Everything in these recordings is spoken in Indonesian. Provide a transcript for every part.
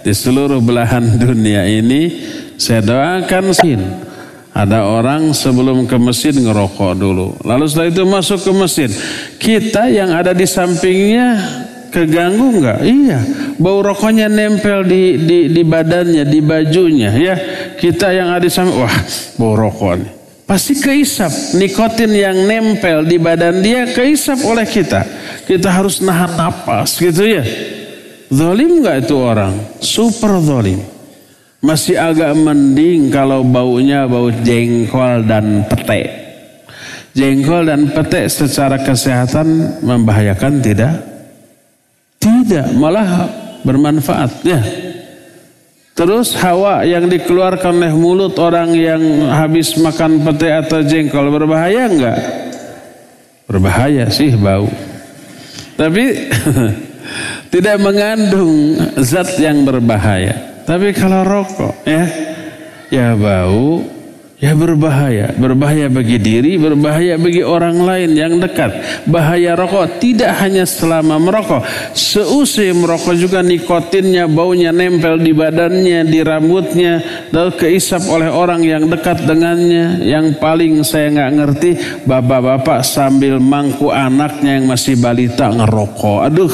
di seluruh belahan dunia ini, saya doakan ada orang sebelum ke masjid ngerokok dulu, lalu setelah itu masuk ke masjid. Kita yang ada di sampingnya keganggu nggak? Iya, bau rokoknya nempel di badannya, di bajunya, ya. Kita yang ada di samping, wah, bau rokok nih. Pasti keisap, nikotin yang nempel di badan dia keisap oleh kita. Kita harus nahan napas, gitu ya. Zalim nggak itu orang? Super zalim. Masih agak mending kalau baunya bau jengkol dan pete. Jengkol dan pete secara kesehatan membahayakan tidak? Tidak, malah bermanfaat ya. Terus hawa yang dikeluarkan oleh mulut orang yang habis makan pete atau jengkol berbahaya enggak? Berbahaya sih bau. Tapi tidak mengandung zat yang berbahaya. Tapi kalau rokok ya bau, ya berbahaya. Berbahaya bagi diri, berbahaya bagi orang lain yang dekat. Bahaya rokok tidak hanya selama merokok. Seusai merokok juga nikotinnya, baunya nempel di badannya, di rambutnya, lalu keisap oleh orang yang dekat dengannya. Yang paling saya nggak ngerti, bapak-bapak sambil mangku anaknya yang masih balita ngerokok. Aduh.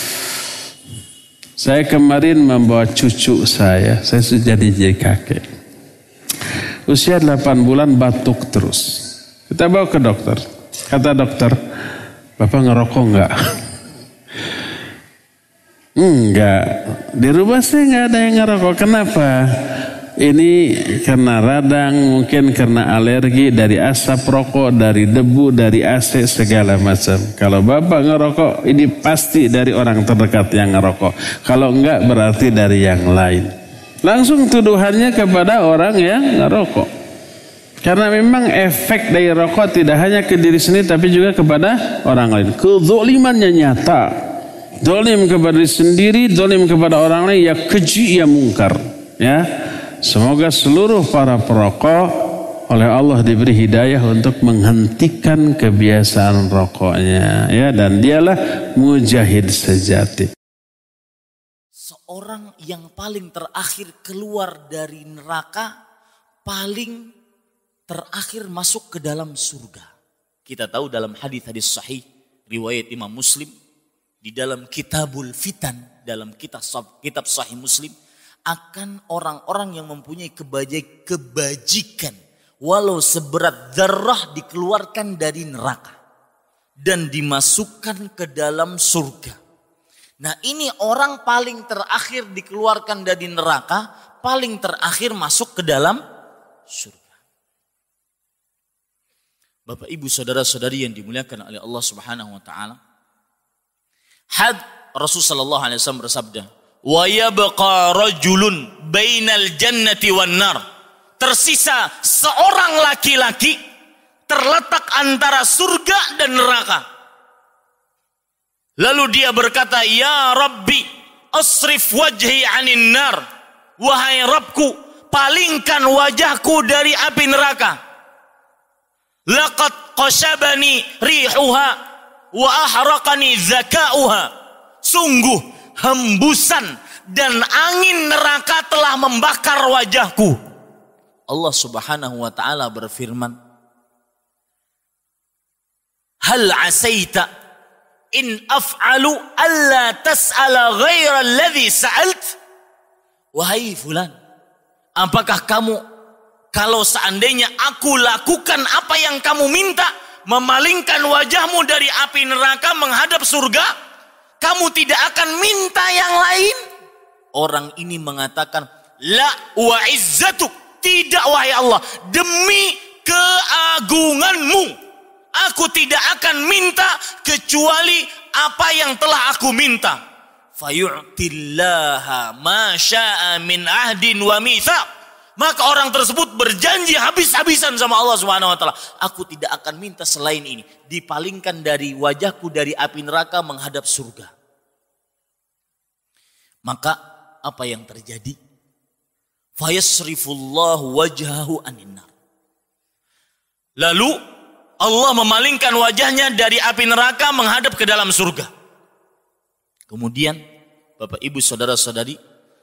Saya kemarin membawa cucu saya sudah jadi kakek. Usia 8 bulan batuk terus. Kita bawa ke dokter. Kata dokter, Bapak ngerokok enggak? Enggak. Di rumah saya enggak ada yang ngerokok. Kenapa? Ini karena radang, mungkin karena alergi dari asap rokok, dari debu, dari AC, segala macam. Kalau Bapak ngerokok, ini pasti dari orang terdekat yang ngerokok. Kalau enggak berarti dari yang lain. Langsung tuduhannya kepada orang yang ngerokok. Karena memang efek dari rokok tidak hanya ke diri sendiri tapi juga kepada orang lain. Kezalimannya nyata. Zalim kepada diri sendiri, zalim kepada orang lain, ya keji ya mungkar. Ya. Semoga seluruh para perokok oleh Allah diberi hidayah untuk menghentikan kebiasaan rokoknya, ya, dan dialah mujahid sejati. Seorang yang paling terakhir keluar dari neraka, paling terakhir masuk ke dalam surga. Kita tahu dalam hadis-hadis sahih riwayat Imam Muslim, di dalam Kitabul Fitan, dalam kitab Sahih Muslim, akan orang-orang yang mempunyai kebajikan walau seberat zarrah dikeluarkan dari neraka dan dimasukkan ke dalam surga. Nah, ini orang paling terakhir dikeluarkan dari neraka, paling terakhir masuk ke dalam surga. Bapak Ibu saudara-saudari yang dimuliakan oleh Allah Subhanahu wa taala. Rasul sallallahu alaihi wasallam bersabda, wa yabqa rajulun bainal jannati wan nar. Tersisa seorang laki-laki terletak antara surga dan neraka. Lalu dia berkata, ya Rabbi asrif wajhi anin nar. Wahai Rabbku, palingkan wajahku dari api neraka. Laqad qashabani rihuha wa ahraqani zakauha. Sungguh hembusan dan angin neraka telah membakar wajahku. Allah Subhanahu wa taala berfirman, hal asaita in af'alu alla tas'ala ghaira alladhi sa'alt. Wahai fulan, apakah kamu kalau seandainya aku lakukan apa yang kamu minta, memalingkan wajahmu dari api neraka menghadap surga, kamu tidak akan minta yang lain? Orang ini mengatakan, la wa izzatuk, tidak wahai Allah, demi keagunganmu aku tidak akan minta kecuali apa yang telah aku minta. Fayu'tillaha ma sya'a min ahdin wa mitsaq. Maka orang tersebut berjanji habis-habisan sama Allah Subhanahu wa taala, aku tidak akan minta selain ini, dipalingkan dari wajahku dari api neraka menghadap surga. Maka apa yang terjadi? Fayasrifullahu wajhahu anin nar. Lalu Allah memalingkan wajahnya dari api neraka menghadap ke dalam surga. Kemudian Bapak Ibu saudara-saudari,